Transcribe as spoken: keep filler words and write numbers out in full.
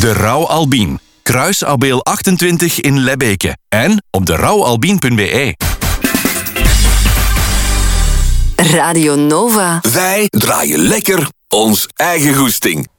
De Rauw Albien. Kruis Abeel achtentwintig in Lebbeke. En op de rauw albien punt b e. Radio Nova. Wij draaien lekker ons eigen goesting.